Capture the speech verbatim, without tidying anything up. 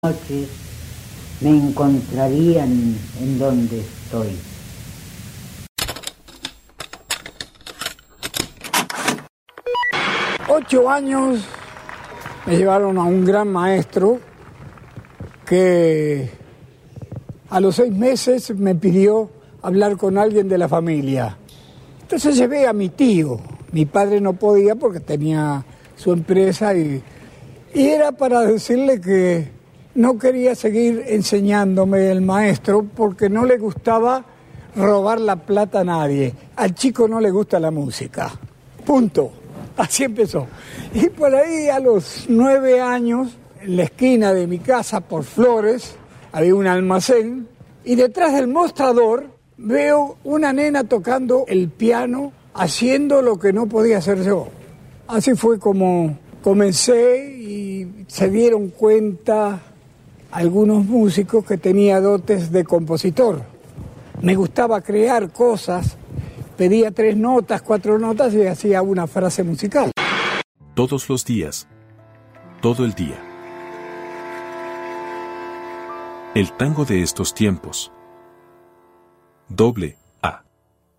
noches me encontrarían en donde estoy. Ocho años me llevaron a un gran maestro que a los seis meses me pidió hablar con alguien de la familia. Entonces llevé a mi tío. Mi padre no podía porque tenía su empresa y, y era para decirle que no quería seguir enseñándome el maestro porque no le gustaba robar la plata a nadie. Al chico no le gusta la música. Punto. Así empezó. Y por ahí a los nueve años, en la esquina de mi casa, por Flores, había un almacén y detrás del mostrador veo una nena tocando el piano, haciendo lo que no podía hacer yo. Así fue como comencé y se dieron cuenta algunos músicos que tenía dotes de compositor. Me gustaba crear cosas. Pedía tres notas, cuatro notas y hacía una frase musical. Todos los días. Todo el día. El tango de estos tiempos. Doble.